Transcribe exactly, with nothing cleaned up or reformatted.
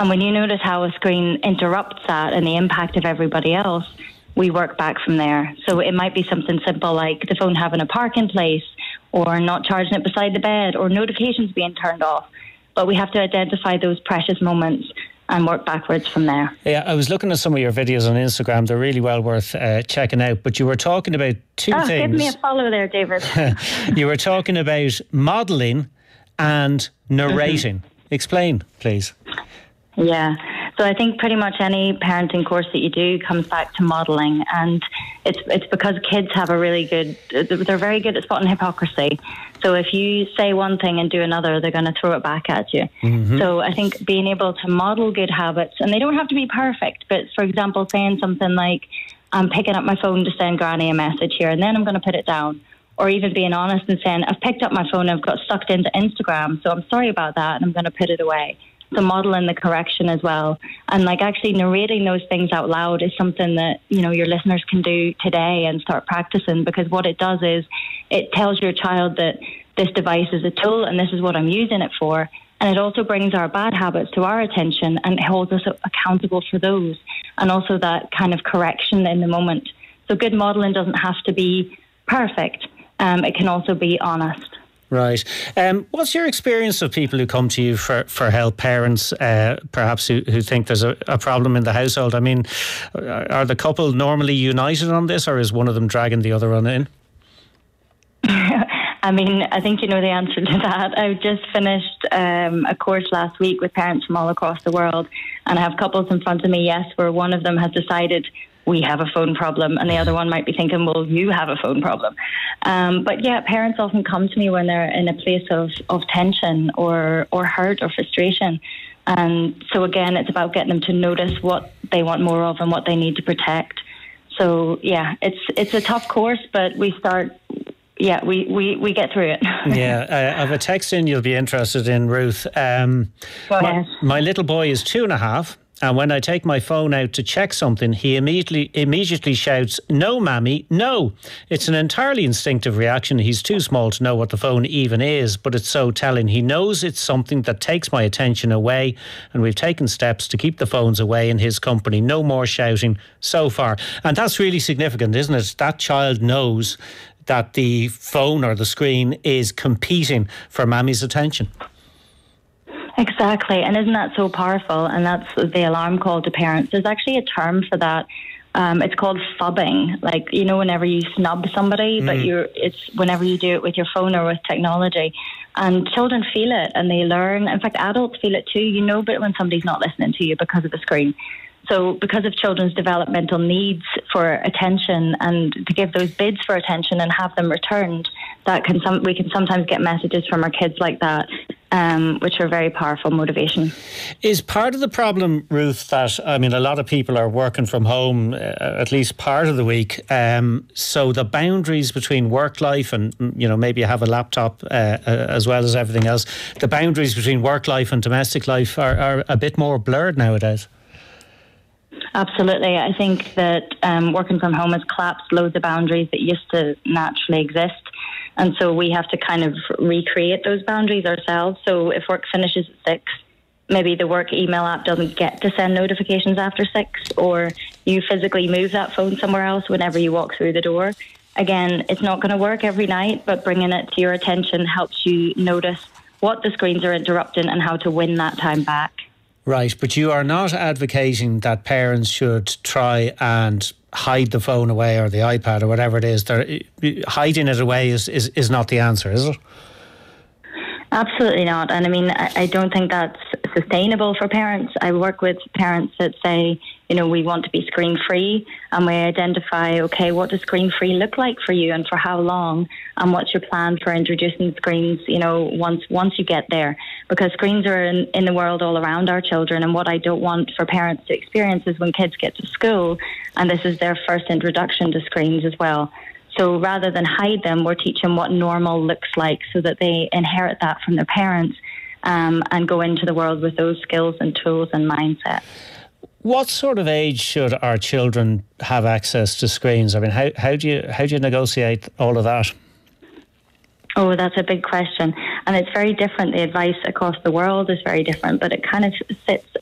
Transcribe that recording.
And when you notice how a screen interrupts that and the impact of everybody else, we work back from there. So it might be something simple like the phone having a parking place, or not charging it beside the bed, or notifications being turned off. But we have to identify those precious moments and work backwards from there. Yeah, I was looking at some of your videos on Instagram. They're really well worth uh, checking out. But you were talking about two oh, things. Give me a follow there, David. You were talking about modelling and narrating. Mm-hmm. Explain, please. Yeah. So I think pretty much any parenting course that you do comes back to modelling, and it's it's because kids have a really good, they're very good at spotting hypocrisy. So if you say one thing and do another, they're going to throw it back at you. Mm-hmm. So I think being able to model good habits, and they don't have to be perfect, but for example, saying something like, I'm picking up my phone to send Granny a message here, and then I'm going to put it down. Or even being honest and saying, I've picked up my phone and I've got sucked into Instagram, so I'm sorry about that and I'm going to put it away. So modeling the correction as well. And like actually narrating those things out loud is something that, you know, your listeners can do today and start practicing, because what it does is it tells your child that this device is a tool and this is what I'm using it for. And it also brings our bad habits to our attention and holds us accountable for those. And also that kind of correction in the moment. So good modeling doesn't have to be perfect. Um, it can also be honest. Right. Um, what's your experience of people who come to you for, for help, parents uh, perhaps who, who think there's a, a problem in the household? I mean, are the couple normally united on this, or is one of them dragging the other one in? I mean, I think you know the answer to that. I just finished um, a course last week with parents from all across the world, and I have couples in front of me, yes, where one of them has decided we have a phone problem, and the other one might be thinking, well, you have a phone problem. Um, but yeah, parents often come to me when they're in a place of, of tension or, or hurt or frustration. And so again, it's about getting them to notice what they want more of and what they need to protect. So yeah, it's it's a tough course, but we start, yeah, we, we, we get through it. Yeah, uh, I have a text in you'll be interested in, Ruth. Um, Go ahead. My, my little boy is two and a half. And when I take my phone out to check something, he immediately immediately shouts, "No, Mammy, no." It's an entirely instinctive reaction. He's too small to know what the phone even is, but it's so telling. He knows it's something that takes my attention away, and we've taken steps to keep the phones away in his company. No more shouting so far. And that's really significant, isn't it? That child knows that the phone or the screen is competing for Mammy's attention. Exactly, and isn't that so powerful? And that's the alarm call to parents. There's actually a term for that. Um, it's called phubbing. Like, you know, whenever you snub somebody, mm. but you're it's whenever you do it with your phone or with technology. And children feel it and they learn. In fact, adults feel it too. You know, but when somebody's not listening to you because of a screen. So because of children's developmental needs for attention and to give those bids for attention and have them returned, that can some, we can sometimes get messages from our kids like that, um, which are very powerful motivation. Is part of the problem, Ruth, that, I mean, a lot of people are working from home uh, at least part of the week, um, so the boundaries between work life and, you know, maybe you have a laptop uh, uh, as well as everything else, the boundaries between work life and domestic life are, are a bit more blurred nowadays? Absolutely. I think that um, working from home has collapsed loads of boundaries that used to naturally exist. And so we have to kind of recreate those boundaries ourselves. So if work finishes at six, maybe the work email app doesn't get to send notifications after six, or you physically move that phone somewhere else whenever you walk through the door. Again, it's not going to work every night, but bringing it to your attention helps you notice what the screens are interrupting and how to win that time back. Right, but you are not advocating that parents should try and hide the phone away or the iPad or whatever it is. They're, hiding it away is, is, is not the answer, is it? Absolutely not. And I mean, I, I don't think that's sustainable for parents. I work with parents that say, you know, we want to be screen free, and we identify, okay, what does screen free look like for you and for how long, and what's your plan for introducing screens, you know, once once you get there, because screens are in, in the world all around our children. And what I don't want for parents to experience is when kids get to school and this is their first introduction to screens as well. So rather than hide them, we're teaching what normal looks like so that they inherit that from their parents um, and go into the world with those skills and tools and mindset. What sort of age should our children have access to screens? I mean, how, how do you how do you negotiate all of that? Oh, that's a big question. And it's very different. The advice across the world is very different, but it kind of sits